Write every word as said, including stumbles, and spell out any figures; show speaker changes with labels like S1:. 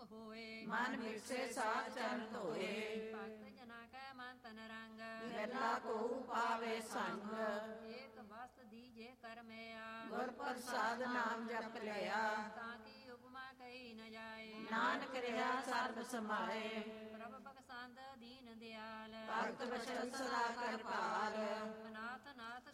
S1: ਹੋਏ।
S2: ਮਨ ਵਿਕਸੇ ਸਾਧ ਚਰਨ ਧੋਏ।
S1: ਭਗਤ ਜਨਾ ਕੈ ਮਨ ਤਨ ਰੰਗ
S2: ਵਿਰਲਾ ਕੋ ਪਾਵੇ ਸੰਗ।
S1: ਏਕ ਵਸਤ ਦੀਜੇ ਕਰਮਿਆ
S2: ਗੁਰ ਪ੍ਰਸਾਦ ਨਾਮ ਜਪ ਲਿਆ।
S1: ਤਾਂ ਕੀ ਉਪਮਾ ਕਹੀ ਨ ਜਾਏ।
S2: ਨਾਨਕ ਰਿਹਾ ਸਰਬ ਸਮਾਏ।
S1: ਪ੍ਰਭ ਬਖਸ਼ੰਦ ਦੀਨ ਦਿਆਲ
S2: ਭਗਤ ਬਚਨ ਸਦਾ ਕਿਰਪਾਲ।
S1: ਨਾਥ ਨਾਥ